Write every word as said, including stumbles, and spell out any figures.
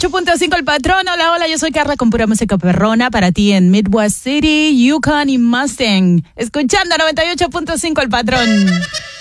ocho punto cinco El Patrón. Hola, hola, yo soy Carla con pura música perrona para ti en Midwest City, Yukon y Mustang. Escuchando noventa y ocho punto cinco El Patrón.